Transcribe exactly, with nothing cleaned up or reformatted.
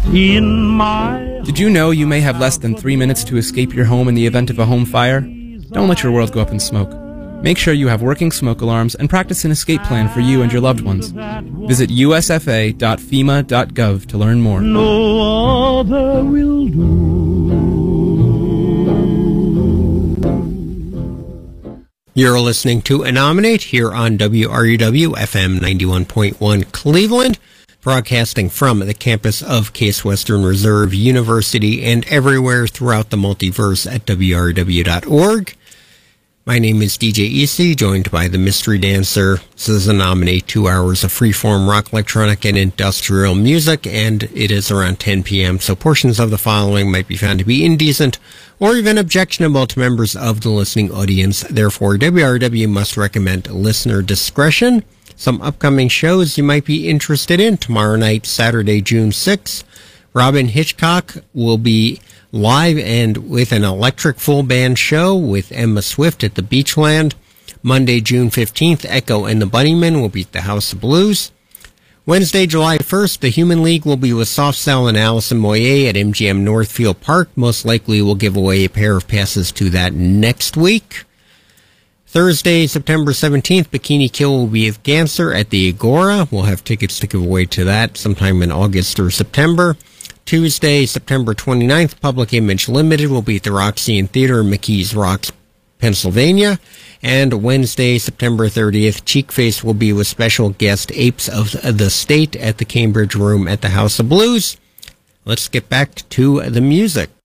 in my... Did you know you may have less than three minutes to escape your home in the event of a home fire? Don't let your world go up in smoke. Make sure you have working smoke alarms and practice an escape plan for you and your loved ones. Visit U S F A dot FEMA dot gov to learn more. No other will do. You're listening to Anominate here on W R U W F M ninety-one point one Cleveland, broadcasting from the campus of Case Western Reserve University and everywhere throughout the multiverse at W R U W dot org. My name is D J E C, joined by the Mystery Dancer. This is Anominate, two hours of freeform rock, electronic, and industrial music, and it is around ten p.m., so portions of the following might be found to be indecent or even objectionable to members of the listening audience. Therefore, W R W must recommend listener discretion. Some upcoming shows you might be interested in. Tomorrow night, Saturday, June sixth, Robin Hitchcock will be live and with an electric full band show with Emma Swift at the Beachland. Monday, June fifteenth, Echo and the Bunnymen will be at the House of Blues. Wednesday, July first, the Human League will be with Soft Cell and Alison Moyer at M G M Northfield Park. Most likely we'll give away a pair of passes to that next week. Thursday, September seventeenth, Bikini Kill will be with Ganser at the Agora. We'll have tickets to give away to that sometime in August or September. Tuesday, September twenty-ninth, Public Image Limited will be at the Roxy Theater in McKees Rocks, Pennsylvania. And Wednesday, September thirtieth, Cheekface will be with special guest Apes of the State at the Cambridge Room at the House of Blues. Let's get back to the music.